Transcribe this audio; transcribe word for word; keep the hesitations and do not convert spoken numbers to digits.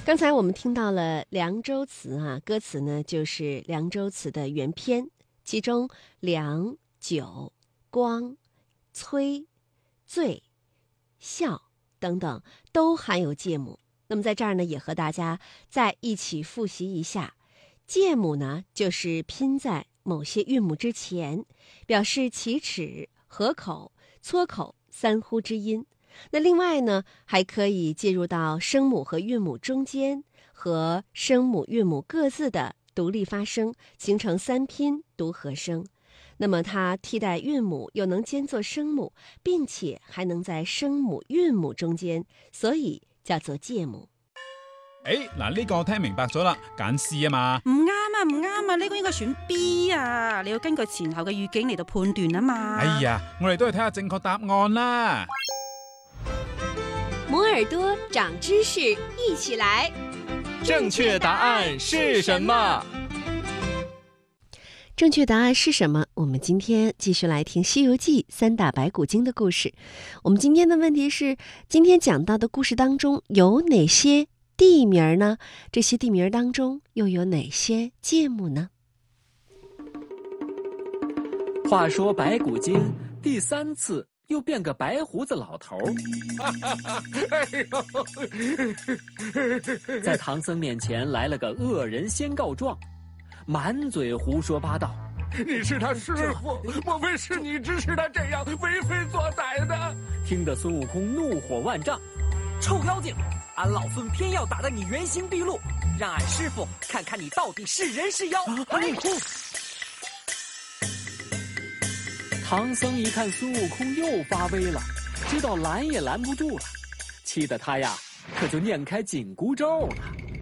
刚才我们听到了《凉州词》啊，歌词呢就是《凉州词》的原篇，其中凉、酒、光、催、醉、笑等等都含有介母。那么在这儿呢，也和大家再一起复习一下，介母呢就是拼在某些韵母之前，表示起齿、合口、撮口三呼之音。那另外呢，还可以介入到声母和韵母中间，和声母、韵母各自的独立发声，形成三拼读合声。那么它替代韵母，又能兼作声母，并且还能在声母、韵母中間，所以叫做介母。 誒，嗱呢個我聽明白咗啦，揀 C 啊嘛。 唔啱啊，唔啱啊，呢個應該選 B 啊，你要根據前後嘅語境嚟到判斷啊嘛。 哎呀，我哋都係睇下正確答案啦。 摩耳朵長知識，一起來。 正確答案是什麼？ 正確答案是什麼？我們今天繼續來聽《西遊記》三打白骨精的故事。我們今天的問題是，今天講到的故事當中有哪些地名呢？這些地名當中又有哪些介母呢？ 話說白骨精第三次又變個白鬍子老頭，在唐僧面前來了個惡人先告狀，滿嘴胡說八道。 你是他師父，莫非是你指使他這樣為非作歹的？ 聽得孫悟空怒火萬丈， 臭妖精，俺老孫偏要打得你原形畢露，讓俺師父看看你到底是人是妖。哎， 唐僧一看孫悟空又發威了，知道攔也攔不住了，氣得他呀可就念開緊箍咒了。